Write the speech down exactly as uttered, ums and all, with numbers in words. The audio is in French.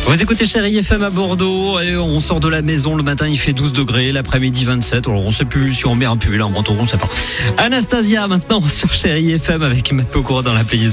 Vous écoutez Chérie F M à Bordeaux et on sort de la maison le matin, il fait douze degrés, l'après-midi vingt-sept. Alors on sait plus si on met un pull, un manteau, on sait pas. Anastasia maintenant sur Chérie F M avec Matt Pokora dans la playlist.